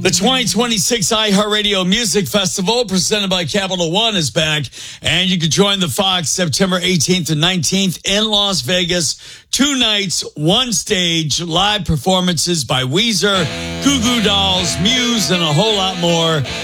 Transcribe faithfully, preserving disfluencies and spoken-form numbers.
The twenty twenty-six iHeartRadio Music Festival presented by Capital One is back, and you can join the Fox September eighteenth and nineteenth in Las Vegas. Two nights, one stage, live performances by Weezer, Goo Goo Dolls, Muse, and a whole lot more.